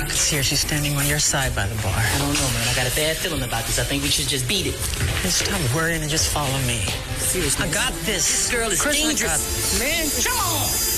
could see her. She's standing on your side by the bar. I don't know, man. I got a bad feeling about this. I think we should just beat it. Just stop worrying and just follow me. Seriously. I got this. This girl is Chris, dangerous. Man, Come on.